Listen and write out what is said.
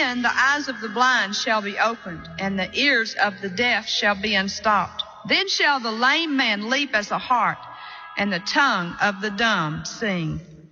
Then the eyes of the blind shall be opened, and the ears of the deaf shall be unstopped. Then shall the lame man leap as a hart, and the tongue of the dumb sing.